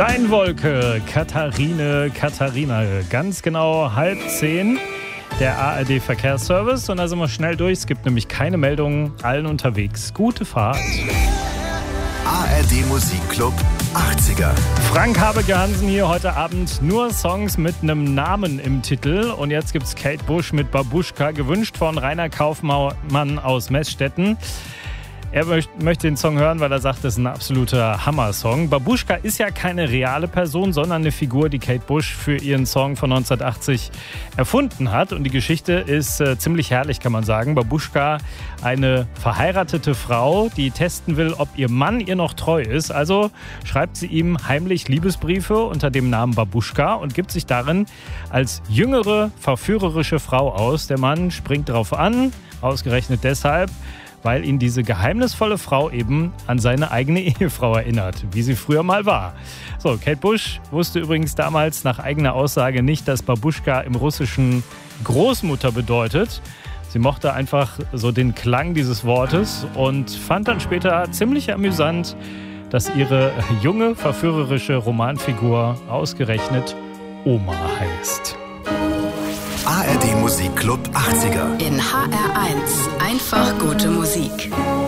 Steinwolke, Katharina, ganz genau 9:30, der ARD-Verkehrsservice. Und da sind wir schnell durch, es gibt nämlich keine Meldungen, allen unterwegs. Gute Fahrt. ARD Musikclub 80er. Frank Habeke Hansen hier heute Abend, nur Songs mit einem Namen im Titel. Und jetzt gibt's Kate Bush mit Babuschka, gewünscht von Rainer Kaufmann aus Meßstetten. Er möchte den Song hören, weil er sagt, das ist ein absoluter Hammer-Song. Babuschka ist ja keine reale Person, sondern eine Figur, die Kate Bush für ihren Song von 1980 erfunden hat. Und die Geschichte ist ziemlich herrlich, kann man sagen. Babuschka, eine verheiratete Frau, die testen will, ob ihr Mann ihr noch treu ist. Also schreibt sie ihm heimlich Liebesbriefe unter dem Namen Babuschka und gibt sich darin als jüngere, verführerische Frau aus. Der Mann springt darauf an, ausgerechnet deshalb, weil ihn diese geheimnisvolle Frau eben an seine eigene Ehefrau erinnert, wie sie früher mal war. So, Kate Bush wusste übrigens damals nach eigener Aussage nicht, dass Babuschka im Russischen Großmutter bedeutet. Sie mochte einfach so den Klang dieses Wortes und fand dann später ziemlich amüsant, dass ihre junge, verführerische Romanfigur ausgerechnet Oma heißt. ARD Musikclub 80er. In HR1 einfach gute Musik.